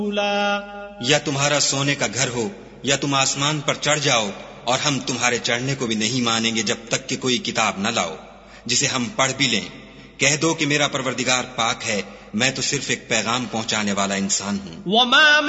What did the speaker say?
या तुम्हारा सोने का घर हो या तुम आसमान पर चढ़ जाओ और हम तुम्हारे चढ़ने को भी नहीं मानेंगे जब तक कि कोई किताब न लाओ जिसे हम पढ़ भी लें। कह दो कि मेरा परवरदिगार पाक है, मैं तो सिर्फ एक पैगाम पहुंचाने वाला इंसान हूँ।